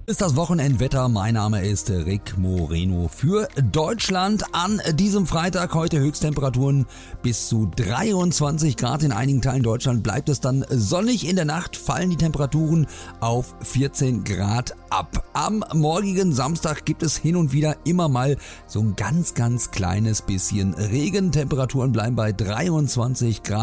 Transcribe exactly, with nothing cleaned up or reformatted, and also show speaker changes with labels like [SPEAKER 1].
[SPEAKER 1] Ist das Wochenendwetter. Mein Name ist Rick Moreno für Deutschland. An diesem Freitag heute Höchsttemperaturen bis zu dreiundzwanzig Grad. In einigen Teilen Deutschland bleibt es dann sonnig. In der Nacht fallen die Temperaturen auf vierzehn Grad ab. Am morgigen Samstag gibt es hin und wieder immer mal so ein ganz, ganz kleines bisschen Regen. Temperaturen bleiben bei dreiundzwanzig Grad.